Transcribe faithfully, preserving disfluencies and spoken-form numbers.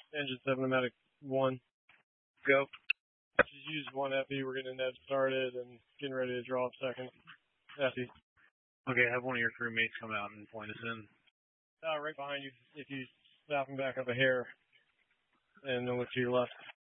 Engine seven to Medic one. Go. Just use one F E. We're getting Ned started and getting ready to draw up second. F E. Okay, have one of your crewmates come out and point us in. Uh, right behind you, if you stop and back up a hair, and then look to your left.